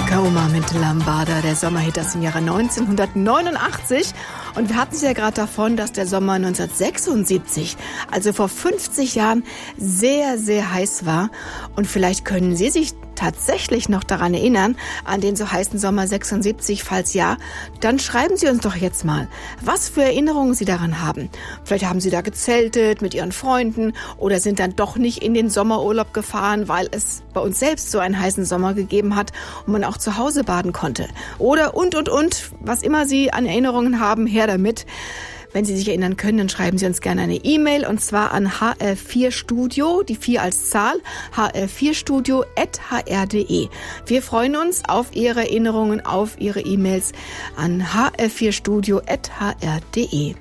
Kauma mit Lambada, der Sommerhit aus dem Jahre 1989. Und wir hatten es ja gerade davon, dass der Sommer 1976, also vor 50 Jahren, sehr, sehr heiß war. Und vielleicht können Sie sich tatsächlich noch daran erinnern, an den so heißen Sommer 76, falls ja, dann schreiben Sie uns doch jetzt mal, was für Erinnerungen Sie daran haben. Vielleicht haben Sie da gezeltet mit Ihren Freunden oder sind dann doch nicht in den Sommerurlaub gefahren, weil es bei uns selbst so einen heißen Sommer gegeben hat und man auch zu Hause baden konnte. Oder und, was immer Sie an Erinnerungen haben, her damit. Wenn Sie sich erinnern können, dann schreiben Sie uns gerne eine E-Mail und zwar an hr4studio, die 4 als Zahl, hr4studio@hr.de. Wir freuen uns auf Ihre Erinnerungen, auf Ihre E-Mails an hr4studio@hr.de.